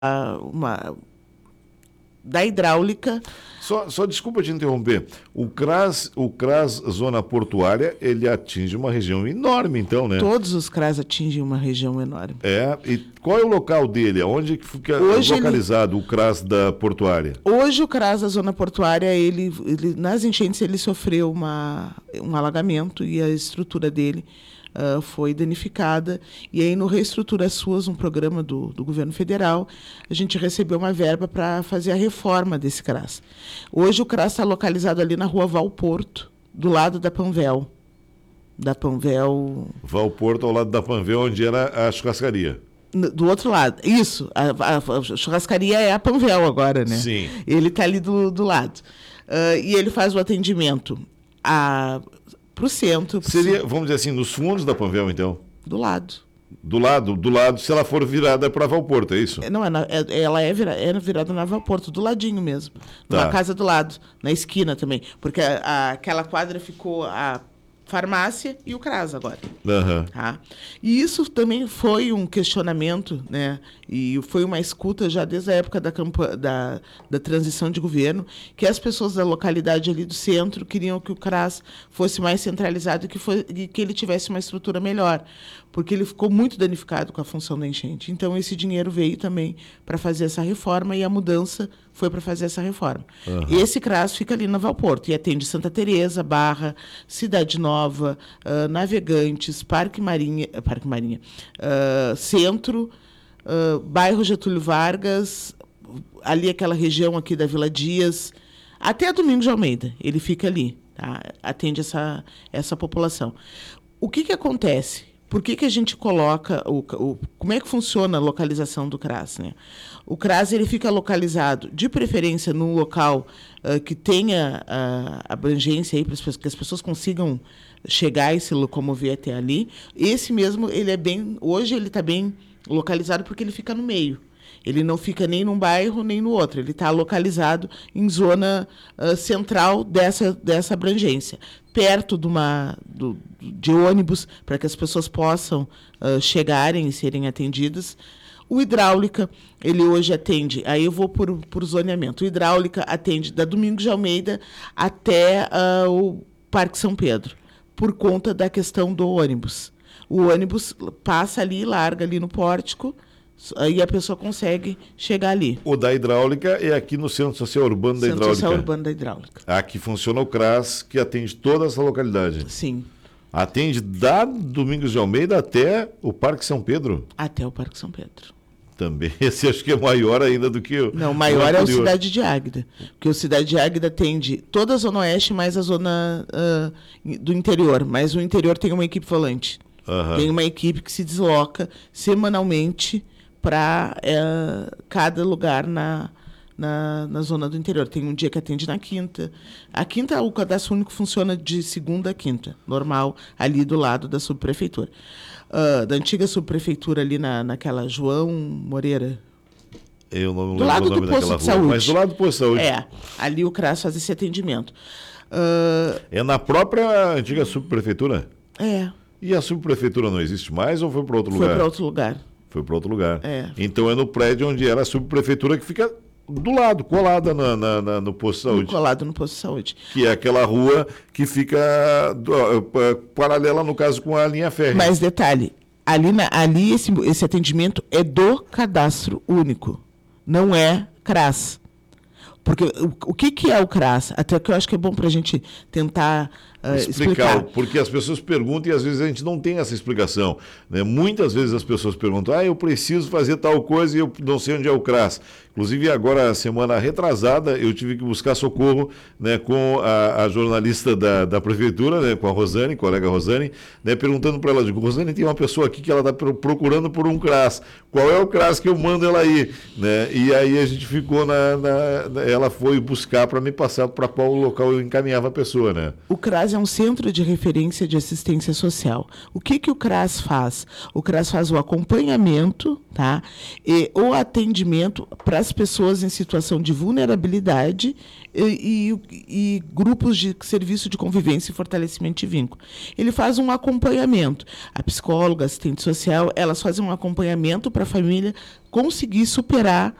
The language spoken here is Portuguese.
da hidráulica. Só desculpa te interromper. O CRAS Zona Portuária, ele atinge uma região enorme, então, né? Todos os CRAS atingem uma região enorme. E qual é o local dele? Onde que fica localizado o CRAS da Portuária? Hoje o CRAS da Zona Portuária, ele nas enchentes, ele sofreu um alagamento e a estrutura dele foi danificada, e aí no Reestrutura SUAS, um programa do governo federal, a gente recebeu uma verba para fazer a reforma desse CRAS. Hoje o CRAS está localizado ali na rua Valporto, do lado da Panvel. Valporto ao lado da Panvel, onde era a churrascaria. Do outro lado, isso, a churrascaria é a Panvel agora, né? Sim. Ele está ali do lado. E ele faz o atendimento para o centro. Seria, vamos dizer assim, nos fundos da Panvel, então? Do lado. Do lado, se ela for virada para Valporto, é isso? Não, ela é virada na Valporto, do ladinho mesmo. Tá. Na casa do lado, na esquina também. Porque aquela quadra ficou a farmácia e o CRAS agora. Uhum. Tá? E isso também foi um questionamento, né? E foi uma escuta já desde a época da transição de governo, que as pessoas da localidade ali do centro queriam que o CRAS fosse mais centralizado e que ele tivesse uma estrutura melhor, porque ele ficou muito danificado com a função da enchente. Então, esse dinheiro veio também para fazer essa reforma, e a mudança foi para fazer essa reforma. Uhum. Esse CRAS fica ali na Valporto e atende Santa Teresa, Barra, Cidade Nova, Navegantes, Parque Marinha, Centro, bairro Getúlio Vargas, ali aquela região aqui da Vila Dias, até Domingos de Almeida, ele fica ali, tá? Atende essa população. O que acontece? Por que a gente coloca... como é que funciona a localização do CRAS, né? O CRAS ele fica localizado, de preferência, num local que tenha abrangência aí, para que as pessoas consigam chegar e se locomover até ali. Esse mesmo, hoje ele está bem localizado porque ele fica no meio. Ele não fica nem num bairro nem no outro. Ele está localizado em zona central dessa abrangência, perto de ônibus, para que as pessoas possam chegarem e serem atendidas. O Hidráulica, ele hoje atende, aí eu vou por zoneamento. O Hidráulica atende da Domingos de Almeida até o Parque São Pedro, por conta da questão do ônibus. O ônibus passa ali, larga ali no pórtico, aí a pessoa consegue chegar ali. O da Hidráulica é aqui no Centro Social Urbano da Hidráulica. Centro Social Urbano da Hidráulica. Aqui funciona o CRAS, que atende toda essa localidade. Sim. Atende da Domingos de Almeida até o Parque São Pedro? Até o Parque São Pedro. Também. Esse acho que é maior ainda do que o... Não, maior é o Cidade de Águeda. Porque o Cidade de Águeda atende toda a Zona Oeste, mais a zona do interior. Mas o interior tem uma equipe volante. Uhum. Tem uma equipe que se desloca semanalmente para cada lugar na zona do interior. Tem um dia que atende na quinta. A quinta, o cadastro único funciona de segunda a quinta, normal, ali do lado da subprefeitura. Da antiga subprefeitura, ali naquela João Moreira. Eu não do lado lembro o nome do posto daquela de rua, saúde. mas do lado do posto de saúde. Ali o CRAS faz esse atendimento. É na própria antiga subprefeitura? E a subprefeitura não existe mais ou foi para outro lugar? Foi para outro lugar. Foi para outro lugar. Então é no prédio onde era a subprefeitura, que fica do lado, colada no posto de saúde. Colado no posto de saúde. Que é aquela rua que fica paralela, no caso, com a linha férrea. Mas detalhe, ali esse atendimento é do cadastro único, não é CRAS. Porque o que é o CRAS? Até que eu acho que é bom para a gente tentar explicar. Porque as pessoas perguntam e às vezes a gente não tem essa explicação, né? Muitas vezes as pessoas perguntam, eu preciso fazer tal coisa e eu não sei onde é o CRAS. Inclusive agora, semana retrasada, eu tive que buscar socorro, né, com a jornalista da prefeitura, né, com a Rosane, colega Rosane, né, perguntando para ela, digo, Rosane, tem uma pessoa aqui que ela está procurando por um CRAS. Qual é o CRAS que eu mando ela ir? Né? E aí a gente ficou ela foi buscar para me passar para qual local eu encaminhava a pessoa, né? O CRAS CRAS é um centro de referência de assistência social. O que o CRAS faz? O CRAS faz o acompanhamento, tá? E o atendimento para as pessoas em situação de vulnerabilidade e grupos de serviço de convivência e fortalecimento de vínculo. Ele faz um acompanhamento. A psicóloga, assistente social, elas fazem um acompanhamento para a família conseguir superar